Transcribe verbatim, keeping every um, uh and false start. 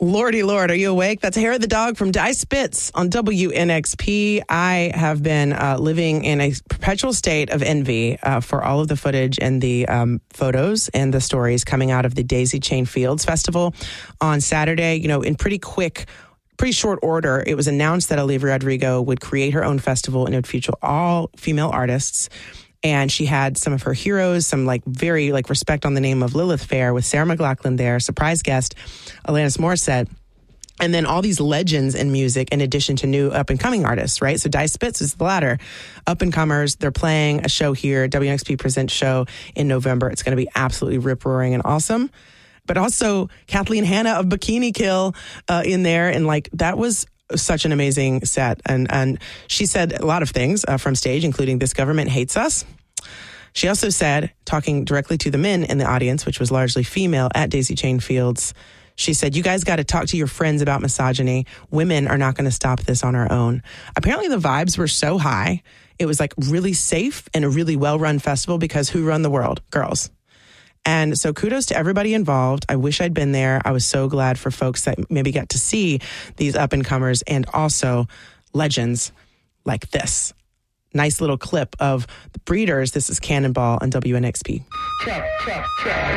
Lordy Lord, are you awake? That's Hair of the Dog from Die Spitz on W N X P. I have been uh, living in a perpetual state of envy uh, for all of the footage and the um, photos and the stories coming out of the Daisy Chain Fields Festival on Saturday. You know, in pretty quick, pretty short order, it was announced that Olivia Rodrigo would create her own festival and it would feature all female artists. And she had some of her heroes, some like very like respect on the name of Lilith Fair with Sarah McLachlan there, surprise guest, Alanis Morissette. And then all these legends in music in addition to new up-and-coming artists, right? So Die Spitz is the latter. Up-and-comers, they're playing a show here, W N X P Presents show in November. It's going to be absolutely rip-roaring and awesome. But also Kathleen Hanna of Bikini Kill uh, in there. And like that was such an amazing set. And and she said a lot of things uh, from stage, including this government hates us. She also said, talking directly to the men in the audience, which was largely female at Daisy Chain Fields, she said, you guys got to talk to your friends about misogyny. Women are not going to stop this on our own. Apparently the vibes were so high. It was like really safe and a really well-run festival because who run the world? Girls. And so kudos to everybody involved. I wish I'd been there. I was so glad for folks that maybe got to see these up-and-comers and also legends like this. Nice little clip of the Breeders. This is Cannonball on W N X P. Check, check, check.